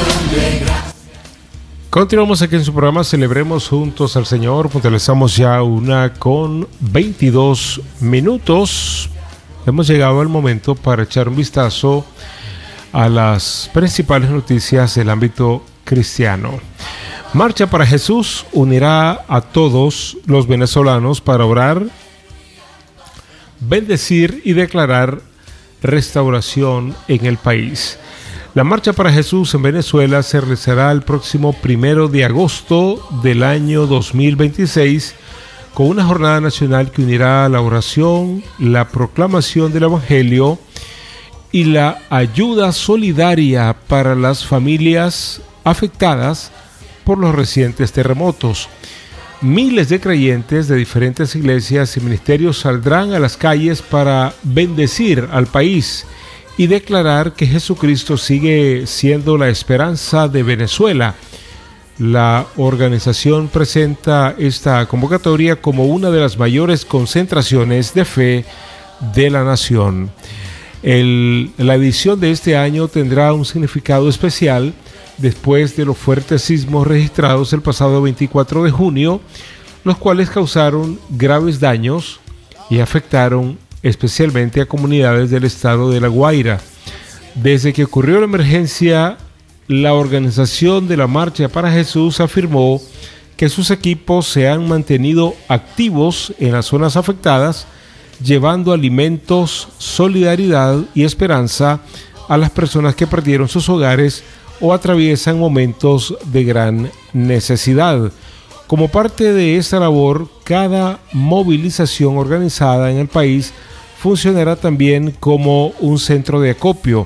Continuamos aquí en su programa Celebremos Juntos al Señor. Puntualizamos ya 1:22. Hemos llegado al momento para echar un vistazo a las principales noticias del ámbito cristiano. Marcha para Jesús unirá a todos los venezolanos para orar, bendecir y declarar restauración en el país. La Marcha para Jesús en Venezuela se realizará el próximo 1 de agosto del año 2026 con una jornada nacional que unirá la oración, la proclamación del Evangelio y la ayuda solidaria para las familias afectadas por los recientes terremotos. Miles de creyentes de diferentes iglesias y ministerios saldrán a las calles para bendecir al país y declarar que Jesucristo sigue siendo la esperanza de Venezuela. La organización presenta esta convocatoria como una de las mayores concentraciones de fe de la nación. La edición de este año tendrá un significado especial después de los fuertes sismos registrados el pasado 24 de junio, los cuales causaron graves daños y afectaron especialmente a comunidades del estado de La Guaira. Desde que ocurrió la emergencia, la organización de la Marcha para Jesús afirmó que sus equipos se han mantenido activos en las zonas afectadas, llevando alimentos, solidaridad y esperanza a las personas que perdieron sus hogares o atraviesan momentos de gran necesidad. Como parte de esta labor, cada movilización organizada en el país funcionará también como un centro de acopio.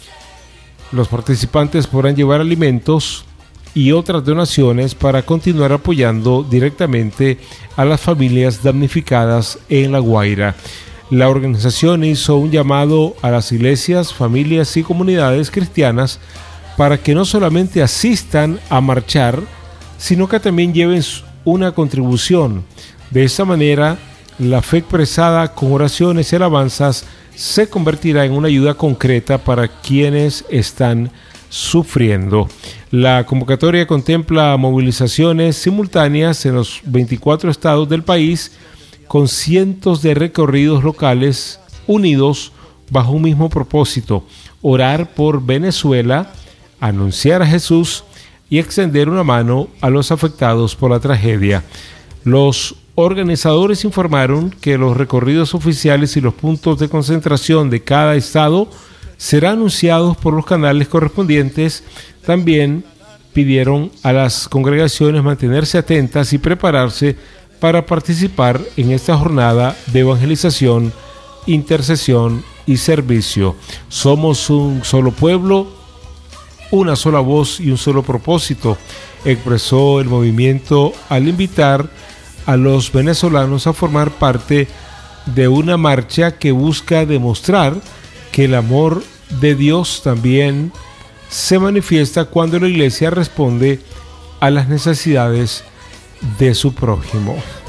Los participantes podrán llevar alimentos y otras donaciones para continuar apoyando directamente a las familias damnificadas en La Guaira. La organización hizo un llamado a las iglesias, familias y comunidades cristianas para que no solamente asistan a marchar, sino que también lleven una contribución. De esta manera, la fe expresada con oraciones y alabanzas se convertirá en una ayuda concreta para quienes están sufriendo. La convocatoria contempla movilizaciones simultáneas en los 24 estados del país, con cientos de recorridos locales unidos bajo un mismo propósito: orar por Venezuela, anunciar a Jesús y extender una mano a los afectados por la tragedia. Los organizadores informaron que los recorridos oficiales y los puntos de concentración de cada estado serán anunciados por los canales correspondientes. También pidieron a las congregaciones mantenerse atentas y prepararse para participar en esta jornada de evangelización, intercesión y servicio. Somos un solo pueblo, una sola voz y un solo propósito, expresó el movimiento al invitar a los venezolanos a formar parte de una marcha que busca demostrar que el amor de Dios también se manifiesta cuando la iglesia responde a las necesidades de su prójimo.